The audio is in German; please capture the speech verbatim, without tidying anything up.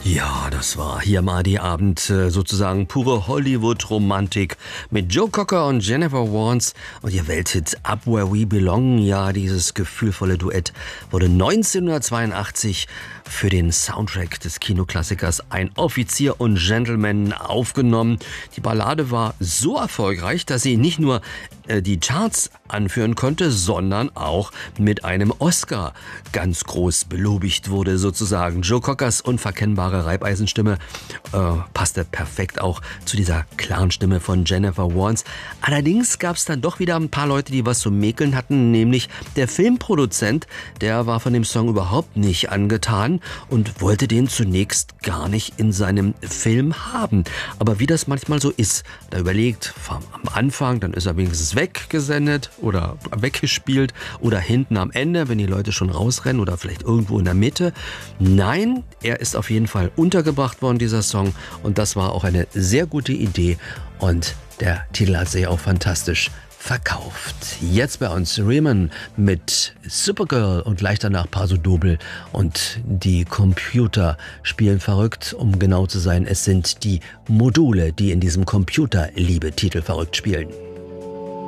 Ja, das war hier mal die Abend, äh, sozusagen pure Hollywood-Romantik mit Joe Cocker und Jennifer Warnes und ihr Welthit Up Where We Belong. Ja, dieses gefühlvolle Duett wurde neunzehnhundertzweiundachtzig für den Soundtrack des Kinoklassikers Ein Offizier und Gentleman aufgenommen. Die Ballade war so erfolgreich, dass sie nicht nur äh, die Charts anführen konnte, sondern auch mit einem Oscar ganz groß belobigt wurde sozusagen. Joe Cockers unverkennbare Reibeisenstimme äh, passte perfekt auch zu dieser klaren Stimme von Jennifer Warnes. Allerdings gab es dann doch wieder ein paar Leute, die was zu mäkeln hatten, nämlich der Filmproduzent, der war von dem Song überhaupt nicht angetan und wollte den zunächst gar nicht in seinem Film haben. Aber wie das manchmal so ist, da überlegt, am Anfang, dann ist er wenigstens weggesendet oder weggespielt oder hinten am Ende, wenn die Leute schon rausrennen oder vielleicht irgendwo in der Mitte. Nein, er ist auf jeden Fall untergebracht worden, dieser Song, und das war auch eine sehr gute Idee und der Titel hat sich auch fantastisch verkauft. Jetzt bei uns Riemann mit Supergirl und gleich danach Paso Doble und die Computer spielen verrückt, um genau zu sein. Es sind die Module, die in diesem Computer-Liebe-Titel verrückt spielen.